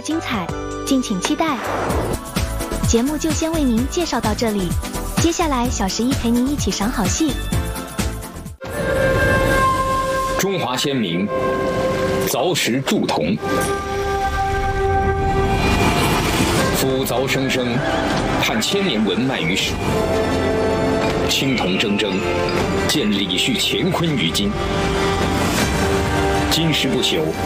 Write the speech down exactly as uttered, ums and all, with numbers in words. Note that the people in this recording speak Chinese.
精彩，敬请期待。节目就先为您介绍到这里，接下来小十一陪您一起赏好戏。 中华先民凿石铸铜，夫凿生生，探千年文脉于史。青铜铮铮，见李旭乾坤于今。金石不朽，